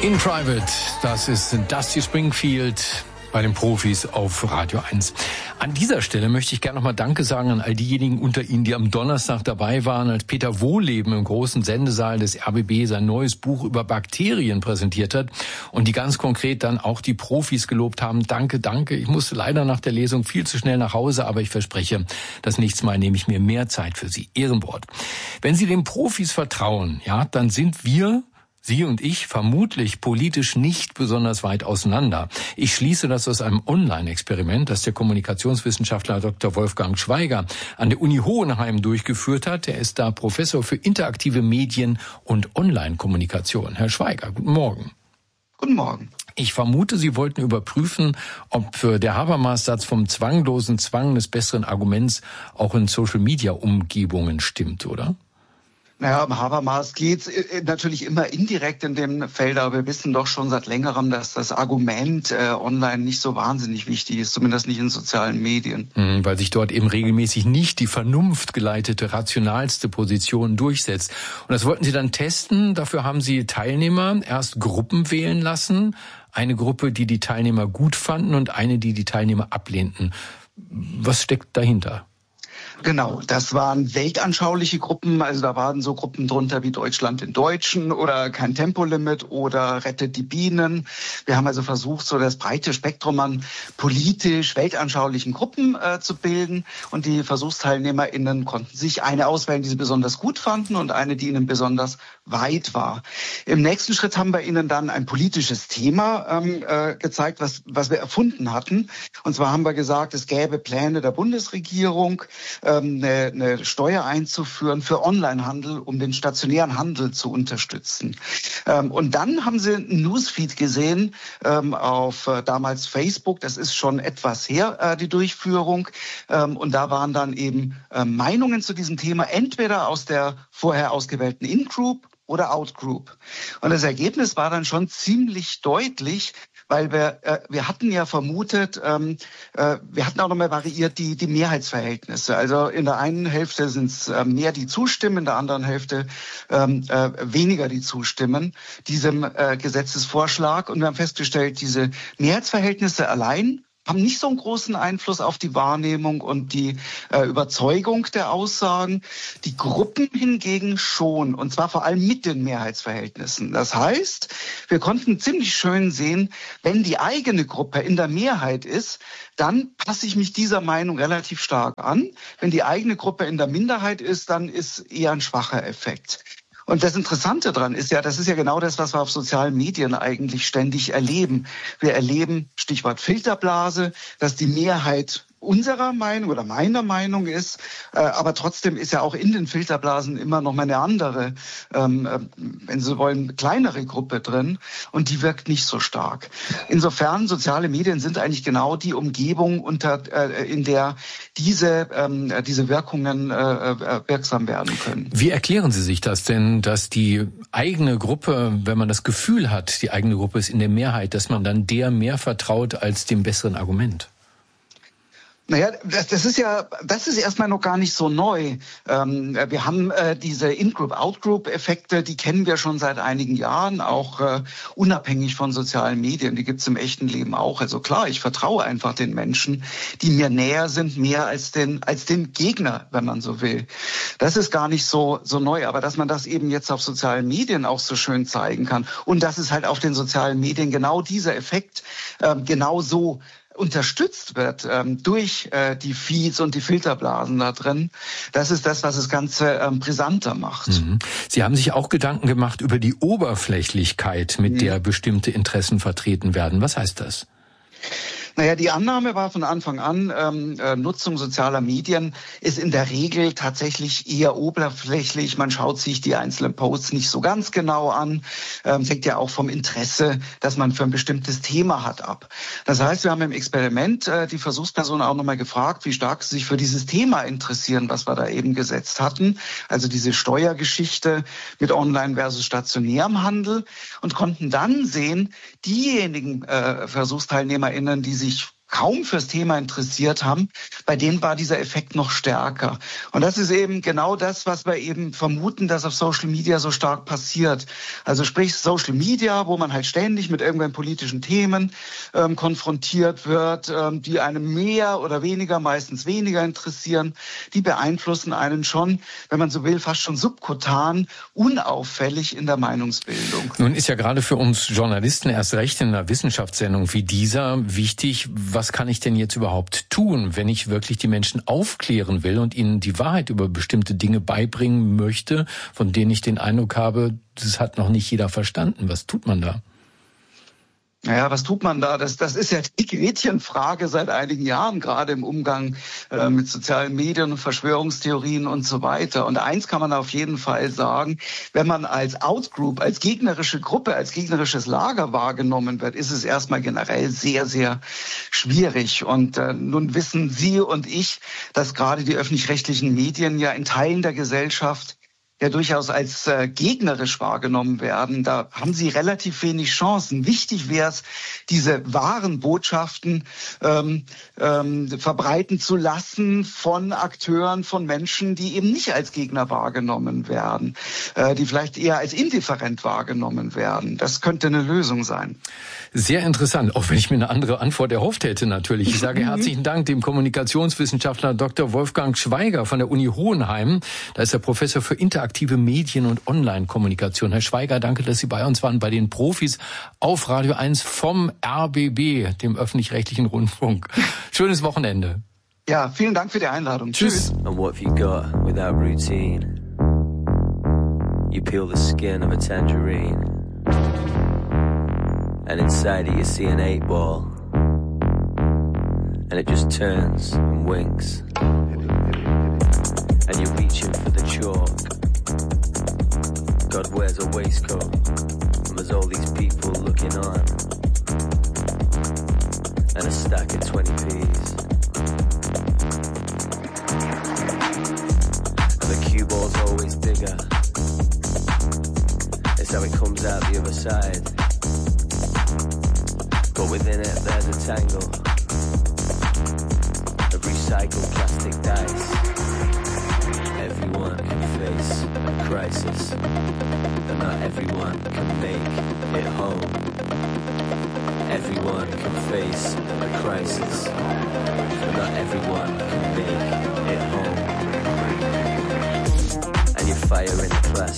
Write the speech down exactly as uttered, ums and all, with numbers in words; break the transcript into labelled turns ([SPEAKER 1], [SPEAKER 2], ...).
[SPEAKER 1] In Private, das ist Dusty Springfield bei den Profis auf Radio eins. An dieser Stelle möchte ich gerne nochmal Danke sagen an all diejenigen unter Ihnen, die am Donnerstag dabei waren, als Peter Wohleben im großen Sendesaal des R B B sein neues Buch über Bakterien präsentiert hat und die ganz konkret dann auch die Profis gelobt haben. Danke, danke. Ich musste leider nach der Lesung viel zu schnell nach Hause, aber ich verspreche, das nächste Mal nehme ich mir mehr Zeit für Sie. Ehrenwort. Wenn Sie den Profis vertrauen, ja, dann sind wir, Sie und ich, vermutlich politisch nicht besonders weit auseinander. Ich schließe das aus einem Online-Experiment, das der Kommunikationswissenschaftler Doktor Wolfgang Schweiger an der Uni Hohenheim durchgeführt hat. Er ist da Professor für interaktive Medien und Online-Kommunikation. Herr Schweiger, guten Morgen.
[SPEAKER 2] Guten Morgen.
[SPEAKER 1] Ich vermute, Sie wollten überprüfen, ob der Habermas-Satz vom zwanglosen Zwang des besseren Arguments auch in Social-Media-Umgebungen stimmt, oder?
[SPEAKER 2] Naja, um Habermas geht's natürlich immer indirekt in dem Feld, aber wir wissen doch schon seit längerem, dass das Argument äh, online nicht so wahnsinnig wichtig ist, zumindest nicht in sozialen Medien.
[SPEAKER 1] Mhm, weil sich dort eben regelmäßig nicht die vernunftgeleitete, rationalste Position durchsetzt. Und das wollten Sie dann testen. Dafür haben Sie Teilnehmer erst Gruppen wählen lassen. Eine Gruppe, die die Teilnehmer gut fanden und eine, die die Teilnehmer ablehnten. Was steckt dahinter?
[SPEAKER 2] Genau, das waren weltanschauliche Gruppen, also da waren so Gruppen drunter wie Deutschland in Deutschen oder kein Tempolimit oder Rettet die Bienen. Wir haben also versucht, so das breite Spektrum an politisch weltanschaulichen Gruppen äh, zu bilden und die VersuchsteilnehmerInnen konnten sich eine auswählen, die sie besonders gut fanden und eine, die ihnen besonders weit war. Im nächsten Schritt haben wir ihnen dann ein politisches Thema ähm, äh, gezeigt, was, was wir erfunden hatten. Und zwar haben wir gesagt, es gäbe Pläne der Bundesregierung, Eine, eine Steuer einzuführen für Onlinehandel, um den stationären Handel zu unterstützen. Und dann haben sie einen Newsfeed gesehen auf damals Facebook. Das ist schon etwas her, die Durchführung. Und da waren dann eben Meinungen zu diesem Thema, entweder aus der vorher ausgewählten In-Group oder Out-Group. Und das Ergebnis war dann schon ziemlich deutlich, weil wir äh, wir hatten ja vermutet, ähm, äh, wir hatten auch nochmal variiert die die Mehrheitsverhältnisse. Also in der einen Hälfte sind es äh, mehr, die zustimmen, in der anderen Hälfte ähm, äh, weniger, die zustimmen diesem äh, Gesetzesvorschlag. Und wir haben festgestellt, diese Mehrheitsverhältnisse allein haben nicht so einen großen Einfluss auf die Wahrnehmung und die äh, Überzeugung der Aussagen. Die Gruppen hingegen schon, und zwar vor allem mit den Mehrheitsverhältnissen. Das heißt, wir konnten ziemlich schön sehen, wenn die eigene Gruppe in der Mehrheit ist, dann passe ich mich dieser Meinung relativ stark an. Wenn die eigene Gruppe in der Minderheit ist, dann ist eher ein schwacher Effekt. Und das Interessante daran ist ja, das ist ja genau das, was wir auf sozialen Medien eigentlich ständig erleben. Wir erleben, Stichwort Filterblase, dass die Mehrheit unserer Meinung oder meiner Meinung ist, äh, aber trotzdem ist ja auch in den Filterblasen immer noch mal eine andere, ähm, äh, wenn Sie wollen, kleinere Gruppe drin und die wirkt nicht so stark. Insofern, soziale Medien sind eigentlich genau die Umgebung, unter, äh, in der diese, ähm, diese Wirkungen äh, wirksam werden können.
[SPEAKER 1] Wie erklären Sie sich das denn, dass die eigene Gruppe, wenn man das Gefühl hat, die eigene Gruppe ist in der Mehrheit, dass man dann der mehr vertraut als dem besseren Argument?
[SPEAKER 2] Naja, das, das ist ja, das ist erstmal noch gar nicht so neu. Ähm, wir haben äh, diese In-Group-Out-Group-Effekte, die kennen wir schon seit einigen Jahren, auch äh, unabhängig von sozialen Medien. Die gibt's im echten Leben auch. Also klar, ich vertraue einfach den Menschen, die mir näher sind, mehr als den als den Gegner, wenn man so will. Das ist gar nicht so so neu, aber dass man das eben jetzt auf sozialen Medien auch so schön zeigen kann und dass es halt auf den sozialen Medien genau dieser Effekt äh, genau so unterstützt wird ähm, durch äh, die Feeds und die Filterblasen da drin. Das ist das, was das Ganze ähm, brisanter macht.
[SPEAKER 1] Mhm. Sie haben sich auch Gedanken gemacht über die Oberflächlichkeit, mit mhm. der bestimmte Interessen vertreten werden. Was heißt das?
[SPEAKER 2] Naja, die Annahme war von Anfang an, ähm, äh, Nutzung sozialer Medien ist in der Regel tatsächlich eher oberflächlich. Man schaut sich die einzelnen Posts nicht so ganz genau an. Ähm, es hängt ja auch vom Interesse, das man für ein bestimmtes Thema hat, ab. Das heißt, wir haben im Experiment äh, die Versuchspersonen auch nochmal gefragt, wie stark sie sich für dieses Thema interessieren, was wir da eben gesetzt hatten. Also diese Steuergeschichte mit Online versus stationärem Handel und konnten dann sehen, diejenigen äh, VersuchsteilnehmerInnen, die sich kaum fürs Thema interessiert haben, bei denen war dieser Effekt noch stärker. Und das ist eben genau das, was wir eben vermuten, dass auf Social Media so stark passiert. Also sprich Social Media, wo man halt ständig mit irgendwelchen politischen Themen ähm, konfrontiert wird, ähm, die einem mehr oder weniger, meistens weniger interessieren, die beeinflussen einen schon, wenn man so will, fast schon subkutan, unauffällig in der Meinungsbildung.
[SPEAKER 1] Nun ist ja gerade für uns Journalisten erst recht in einer Wissenschaftssendung wie dieser wichtig, was kann ich denn jetzt überhaupt tun, wenn ich wirklich die Menschen aufklären will und ihnen die Wahrheit über bestimmte Dinge beibringen möchte, von denen ich den Eindruck habe, das hat noch nicht jeder verstanden. Was tut man da?
[SPEAKER 2] Naja, was tut man da? Das, das ist ja die Gretchenfrage seit einigen Jahren, gerade im Umgang äh, mit sozialen Medien und Verschwörungstheorien und so weiter. Und eins kann man auf jeden Fall sagen, wenn man als Outgroup, als gegnerische Gruppe, als gegnerisches Lager wahrgenommen wird, ist es erstmal generell sehr, sehr schwierig. Und äh, nun wissen Sie und ich, dass gerade die öffentlich-rechtlichen Medien ja in Teilen der Gesellschaft ja durchaus als äh, gegnerisch wahrgenommen werden. Da haben sie relativ wenig Chancen. Wichtig wäre es, diese wahren Botschaften ähm, ähm, verbreiten zu lassen von Akteuren, von Menschen, die eben nicht als Gegner wahrgenommen werden, äh, die vielleicht eher als indifferent wahrgenommen werden. Das könnte eine Lösung sein.
[SPEAKER 1] Sehr interessant, auch wenn ich mir eine andere Antwort erhofft hätte natürlich. Ich sage herzlichen Dank dem Kommunikationswissenschaftler Doktor Wolfgang Schweiger von der Uni Hohenheim. Da ist er Professor für interaktive Medien und Online-Kommunikation. Herr Schweiger, danke, dass Sie bei uns waren, bei den Profis auf Radio eins vom R B B, dem öffentlich-rechtlichen Rundfunk. Schönes Wochenende.
[SPEAKER 2] Ja, vielen Dank für die Einladung.
[SPEAKER 1] Tschüss.
[SPEAKER 3] And what have you got without routine? You peel the skin of a tangerine. And inside it you see an eight ball, and it just turns and winks, and you're reaching for the chalk. God wears a waistcoat, and there's all these people looking on, and a stack of twenty p's, and the cue ball's always bigger. It's how it comes out the other side. But within it there's a tangle of recycled plastic dice. Everyone can face a crisis, but not everyone can make it home. Everyone can face a crisis, but not everyone can make it home. And you fire in the class.